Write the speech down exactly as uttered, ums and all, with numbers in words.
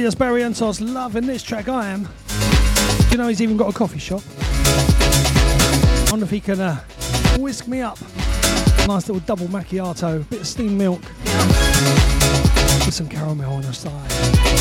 Yes, Barry Entos loving this track. I am. Do you know he's even got a coffee shop? I wonder if he can uh, whisk me up a nice little double macchiato, bit of steamed milk with some caramel on the side.